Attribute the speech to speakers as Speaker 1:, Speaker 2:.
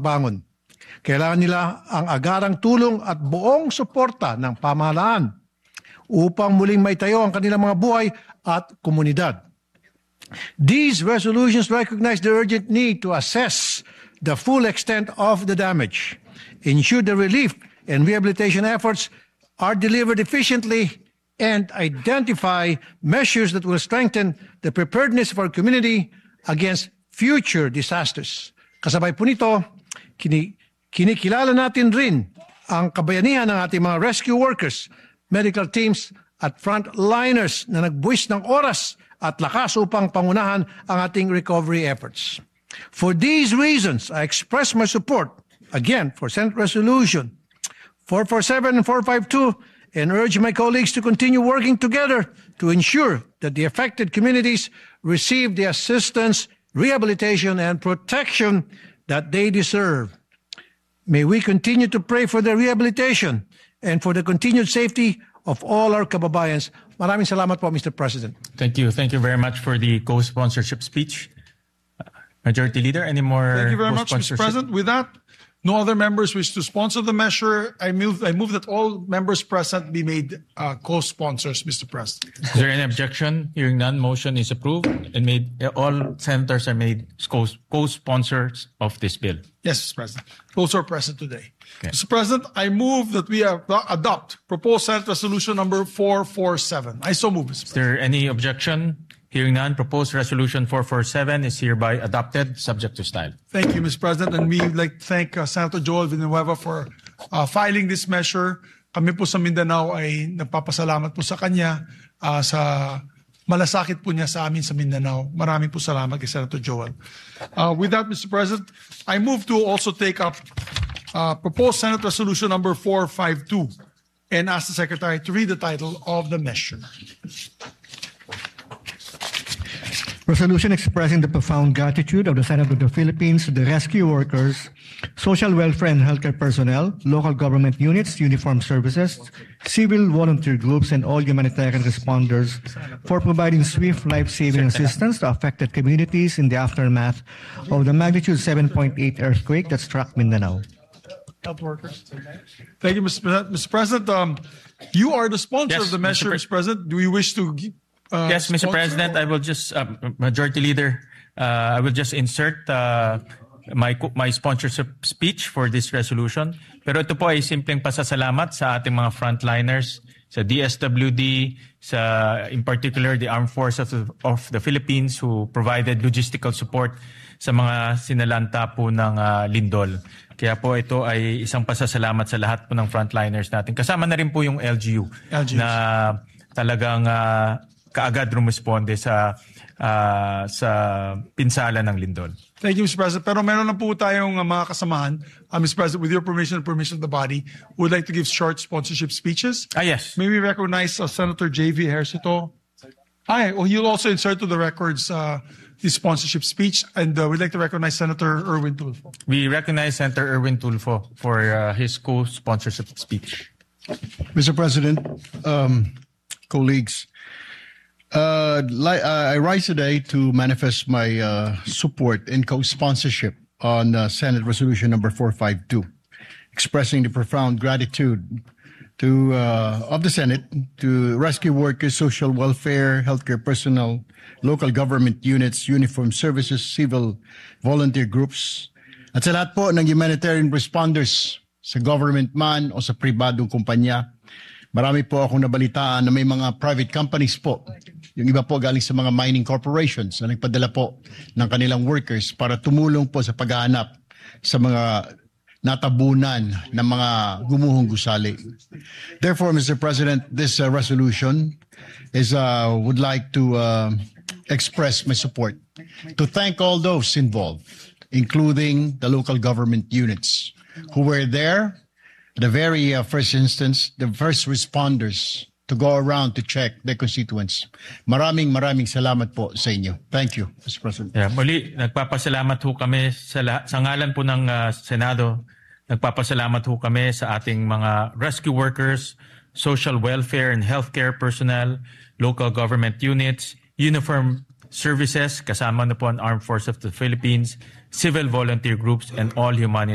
Speaker 1: pagbangon. Kailangan nila ang agarang tulong at buong suporta ng pamahalaan upang muling maitayo ang kanilang mga buhay at komunidad. These resolutions recognize the urgent need to assess the full extent of the damage, ensure the relief and rehabilitation efforts are delivered efficiently, and identify measures that will strengthen the preparedness of our community against future disasters. Kasabay po nito, kinikilala natin rin ang kabayanihan ng ating mga rescue workers, medical teams at frontliners na nagbuwis ng oras at lakas upang pangunahan ang ating recovery efforts. For these reasons, I express my support, again, for Senate Resolution 447 and 452, and urge my colleagues to continue working together to ensure that the affected communities receive the assistance, rehabilitation, and protection that they deserve. May we continue to pray for their rehabilitation and for the continued safety of all our kababayans. Maraming salamat po, Mr. President.
Speaker 2: Thank you. Thank you very much for the co-sponsorship speech. Majority Leader, any more?
Speaker 3: Thank you very much, Mr. President. With that, no other members wish to sponsor the measure. I move that all members present be made co-sponsors, Mr. President.
Speaker 2: Is there any objection? Hearing none, motion is approved and all senators are made co-sponsors of this bill.
Speaker 3: Yes, Mr. President. Those are present today.
Speaker 2: Okay.
Speaker 3: Mr. President, I move that we adopt proposed Senate Resolution number 447. I so move, Mr. President.
Speaker 2: Is there any objection? Hearing none, proposed resolution 447 is hereby adopted, subject to style.
Speaker 3: Thank you, Mr. President. And we would like to thank Senator Joel Villanueva for filing this measure. Kami po sa Mindanao ay nagpapasalamat po sa kanya sa malasakit po niya sa amin sa Mindanao. Maraming po salamat kay Senator Joel. With that, Mr. President, I move to also take up proposed Senate Resolution number 452 and ask the Secretary to read the title of the measure.
Speaker 4: Resolution expressing the profound gratitude of the Senate of the Philippines to the rescue workers, social welfare and healthcare personnel, local government units, uniformed services, civil volunteer groups, and all humanitarian responders for providing swift life-saving assistance to affected communities in the aftermath of the magnitude 7.8 earthquake that struck Mindanao.
Speaker 3: Health workers. Thank you, Mr. President. You are the sponsor of the measure, Mr. President. Do you wish to
Speaker 2: yes, Mr. President, I will just, Majority Leader, I will just insert my sponsorship speech for this resolution. Pero ito po ay simpleng pasasalamat sa ating mga frontliners, sa DSWD, in particular the Armed Forces of the Philippines who provided logistical support sa mga sinalanta po ng lindol. Kaya po ito ay isang pasasalamat sa lahat po ng frontliners natin. Kasama na rin po yung LGU. Na talagang kaagad rumisponde sa pinsala ng lindol.
Speaker 3: Thank you, Mr. President. Pero meron na po tayong mga kasamahan. Mr. President, with your permission and permission of the body, we would like to give short sponsorship speeches.
Speaker 2: Yes.
Speaker 3: May we recognize Senator J.V. Ejercito? He'll also insert to the records his sponsorship speech, and we'd like to recognize Senator Erwin Tulfo.
Speaker 2: We recognize Senator Erwin Tulfo for his co-sponsorship speech.
Speaker 5: Mr. President, colleagues, I rise today to manifest my support and co-sponsorship on Senate Resolution number 452, expressing the profound gratitude of the Senate to rescue workers, social welfare, healthcare personnel, local government units, uniformed services, civil volunteer groups, at sa lahat po ng humanitarian responders sa government man o sa pribadong kumpanya. Marami po akong nabalitaan na may mga private companies po. Yung iba po galing sa mga mining corporations na nagpadala po ng kanilang workers para tumulong po sa paghahanap sa mga natabunan ng mga gumuhong gusali. Therefore, Mr. President, this resolution would like to express my support to thank all those involved, including the local government units who were there at the very first instance, the first responders to go around to check their constituents. Maraming salamat po sa inyo. Thank you, Mr. President.
Speaker 2: Yeah, muli, nagpapasalamat ho kami sa ngalan po ng Senado. Nagpapasalamat ho kami sa ating mga rescue workers, social welfare and healthcare personnel, local government units, uniformed services, kasama na po ang Armed Forces of the Philippines, civil volunteer groups, and all humanitarian